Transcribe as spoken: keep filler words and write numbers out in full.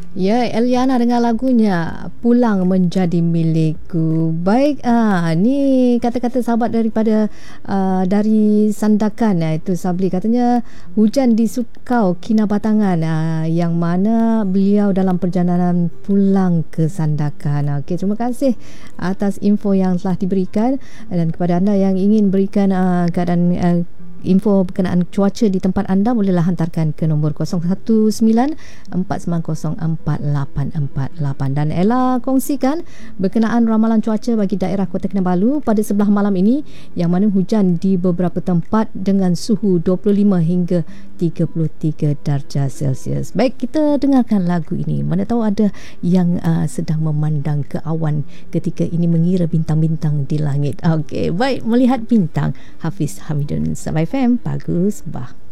Ya, Eliana dengan lagunya Pulang Menjadi Milikku. Baik, ah ni kata-kata sahabat daripada uh, dari Sandakan, ah, itu Sabli katanya hujan di Sukau Kinabatangan, ah, yang mana beliau dalam perjalanan pulang ke Sandakan. Okey, terima kasih atas info yang telah diberikan, dan kepada anda yang ingin berikan uh, keadaan uh, info berkenaan cuaca di tempat anda, bolehlah hantarkan ke nombor kosong satu sembilan empat sembilan kosong empat lapan empat lapan. Dan Ella kongsikan berkenaan ramalan cuaca bagi daerah Kota Kinabalu pada sebelah malam ini, yang mana hujan di beberapa tempat dengan suhu dua puluh lima hingga tiga puluh tiga darjah Celsius. Baik, kita dengarkan lagu ini. Mana tahu ada yang uh, sedang memandang ke awan ketika ini, mengira bintang-bintang di langit. Okey, baik, melihat bintang. Hafiz Hamidun, Sabah F M, bagus bah.